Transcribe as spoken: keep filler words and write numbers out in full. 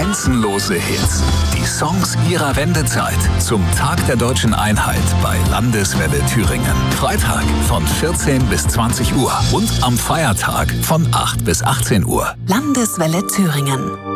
Grenzenlose Hits. Die Songs ihrer Wendezeit. Zum Tag der deutschen Einheit bei Landeswelle Thüringen. Freitag von vierzehn bis zwanzig Uhr und am Feiertag von acht bis achtzehn Uhr. Landeswelle Thüringen.